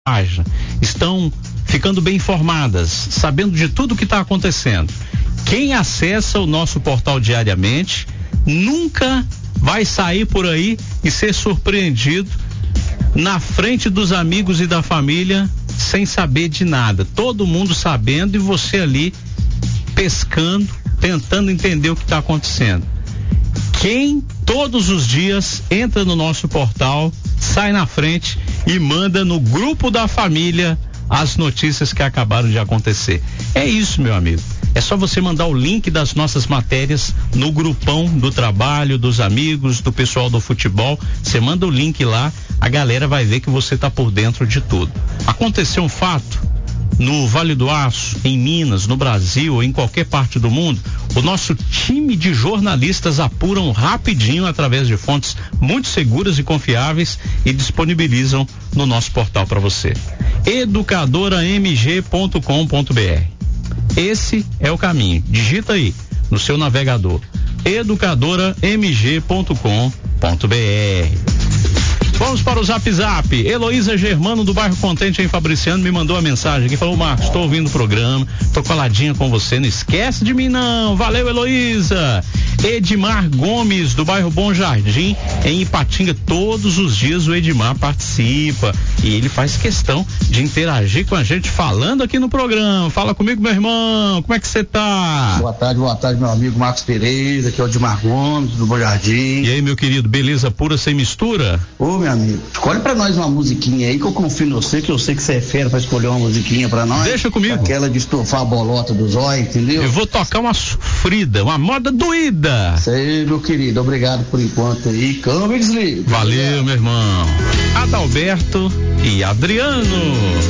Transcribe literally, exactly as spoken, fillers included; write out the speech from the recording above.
página, estão ficando bem informadas, sabendo de tudo que está acontecendo. Quem acessa o nosso portal diariamente nunca vai sair por aí e ser surpreendido na frente dos amigos e da família sem saber de nada. Todo mundo sabendo e você ali pescando, tentando entender o que está acontecendo. Quem todos os dias entra no nosso portal, sai na frente e manda no grupo da família as notícias que acabaram de acontecer. É isso, meu amigo. É só você mandar o link das nossas matérias no grupão do trabalho, dos amigos, do pessoal do futebol. Você manda o link lá, a galera vai ver que você tá por dentro de tudo. Aconteceu um fato no Vale do Aço, em Minas, no Brasil ou em qualquer parte do mundo, o nosso time de jornalistas apuram rapidinho através de fontes muito seguras e confiáveis e disponibilizam no nosso portal para você. educadora m g ponto com ponto b r. Esse é o caminho. Digita aí no seu navegador educadora m g ponto com ponto b r. Vamos para o Zap Zap. Heloísa Germano, do bairro Contente, em Fabriciano, me mandou a mensagem aqui, falou: Marcos, estou ouvindo o programa, tô coladinha com você, não esquece de mim não. Valeu, Heloísa. Edmar Gomes, do bairro Bom Jardim, em Ipatinga, todos os dias o Edmar participa e ele faz questão de interagir com a gente falando aqui no programa. Fala comigo, meu irmão, como é que você tá? Boa tarde, boa tarde, meu amigo Marcos Pereira, aqui é o Edmar Gomes, do Bom Jardim. E aí, meu querido, beleza pura sem mistura? Ô, meu amigo, escolhe pra nós uma musiquinha aí que eu confio em você, que eu sei que você é fera pra escolher uma musiquinha pra nós. Deixa comigo. Aquela de estofar a bolota do zóio, entendeu? Eu vou tocar uma sofrida, uma moda doída. Sei, meu querido, obrigado por enquanto aí. Câmbio e desliga. Valeu, meu irmão. Adalberto e Adriano.